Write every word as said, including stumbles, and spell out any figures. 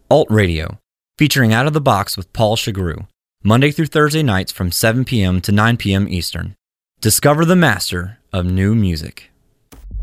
Alt Radio, featuring Out of the Box with Paul Chagru, Monday through Thursday nights from seven p.m. to nine p.m. Eastern. Discover the master of new music.